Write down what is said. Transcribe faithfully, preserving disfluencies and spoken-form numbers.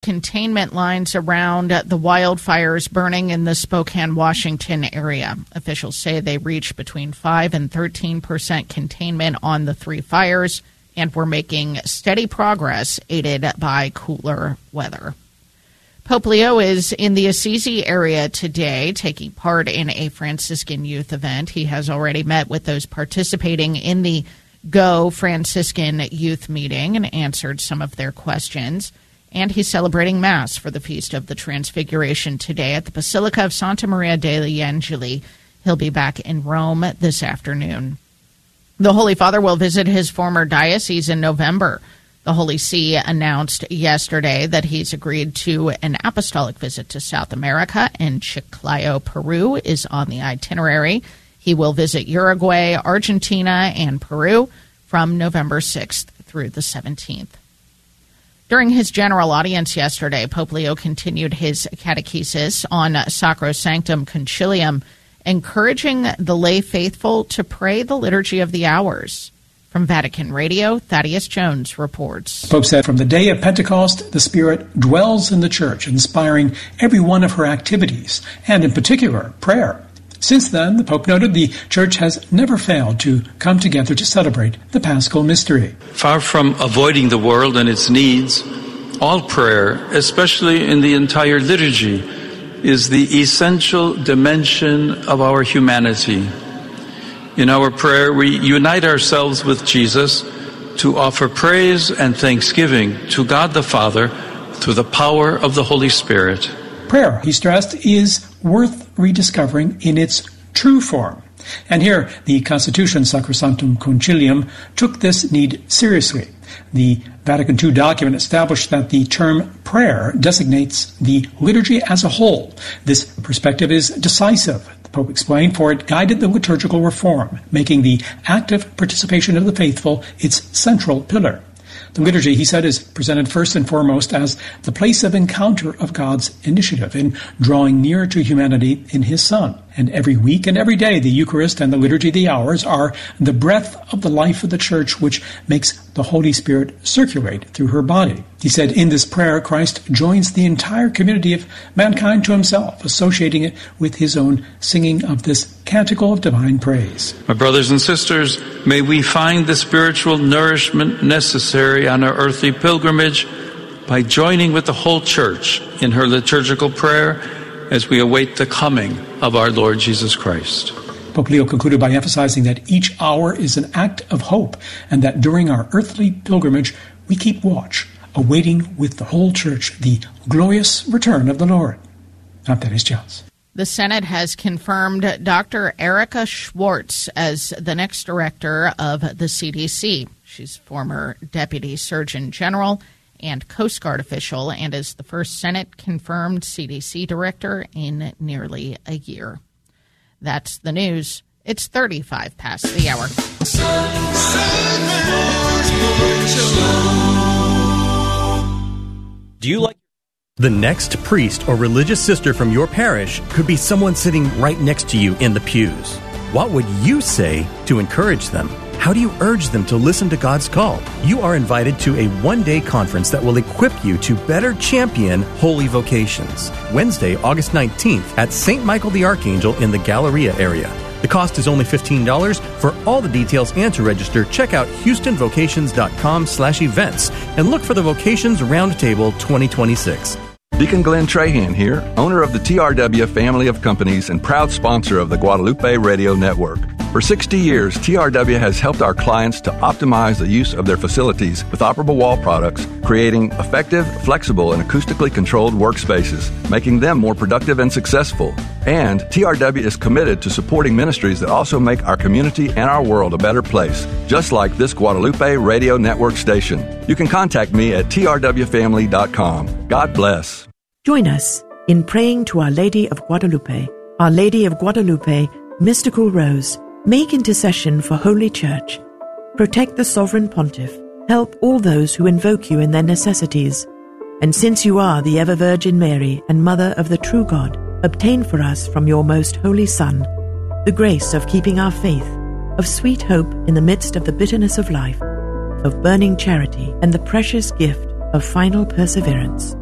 containment lines around the wildfires burning in the Spokane, Washington area. Officials say they reached between five and thirteen percent containment on the three fires and were making steady progress, aided by cooler weather. Pope Leo is in the Assisi area today, taking part in a Franciscan youth event. He has already met with those participating in the Go Franciscan Youth Meeting and answered some of their questions. And he's celebrating Mass for the Feast of the Transfiguration today at the Basilica of Santa Maria degli Angeli. He'll be back in Rome this afternoon. The Holy Father will visit his former diocese in November. The Holy See announced yesterday that he's agreed to an apostolic visit to South America, and Chiclayo, Peru is on the itinerary. He will visit Uruguay, Argentina, and Peru from November sixth through the seventeenth. During his general audience yesterday, Pope Leo continued his catechesis on Sacrosanctum Concilium, encouraging the lay faithful to pray the Liturgy of the Hours. From Vatican Radio, Thaddeus Jones reports. The Pope said, from the day of Pentecost, the Spirit dwells in the Church, inspiring every one of her activities, and in particular, prayer. Since then, the Pope noted, the Church has never failed to come together to celebrate the Paschal Mystery. Far from avoiding the world and its needs, all prayer, especially in the entire liturgy, is the essential dimension of our humanity. In our prayer, we unite ourselves with Jesus to offer praise and thanksgiving to God the Father through the power of the Holy Spirit. Prayer, he stressed, is worth rediscovering in its true form. And here, the Constitution Sacrosanctum Concilium took this need seriously. The Vatican Two document established that the term prayer designates the liturgy as a whole. This perspective is decisive, the Pope explained, for it guided the liturgical reform, making the active participation of the faithful its central pillar. The liturgy, he said, is presented first and foremost as the place of encounter of God's initiative in drawing near to humanity in his Son. And every week and every day, the Eucharist and the Liturgy of the Hours are the breath of the life of the Church, which makes the Holy Spirit circulate through her body. He said, in this prayer, Christ joins the entire community of mankind to himself, associating it with his own singing of this canticle of divine praise. My brothers and sisters, may we find the spiritual nourishment necessary on our earthly pilgrimage by joining with the whole Church in her liturgical prayer as we await the coming of our Lord Jesus Christ. Pope Leo concluded by emphasizing that each hour is an act of hope, and that during our earthly pilgrimage we keep watch, awaiting with the whole Church the glorious return of the Lord. I'm Dennis Jones. The Senate has confirmed Doctor Erica Schwartz as the next director of the C D C. She's former Deputy Surgeon General and Coast Guard official, and is the first Senate-confirmed C D C director in nearly a year. That's the news. It's thirty-five past the hour. Do you like... The next priest or religious sister from your parish could be someone sitting right next to you in the pews. What would you say to encourage them? How do you urge them to listen to God's call? You are invited to a one-day conference that will equip you to better champion holy vocations. Wednesday, August nineteenth at Saint Michael the Archangel in the Galleria area. The cost is only fifteen dollars. For all the details and to register, check out houstonvocations.com slash events and look for the Vocations Roundtable twenty twenty-six. Deacon Glenn Trahan here, owner of the T R W family of companies and proud sponsor of the Guadalupe Radio Network. For sixty years, T R W has helped our clients to optimize the use of their facilities with operable wall products, creating effective, flexible, and acoustically controlled workspaces, making them more productive and successful. And T R W is committed to supporting ministries that also make our community and our world a better place, just like this Guadalupe Radio Network station. You can contact me at T R W family dot com. God bless. Join us in praying to Our Lady of Guadalupe. Our Lady of Guadalupe, Mystical Rose, make intercession for Holy Church. Protect the Sovereign Pontiff. Help all those who invoke you in their necessities. And since you are the ever-Virgin Mary and Mother of the true God, obtain for us from your most holy Son the grace of keeping our faith, of sweet hope in the midst of the bitterness of life, of burning charity, and the precious gift of final perseverance.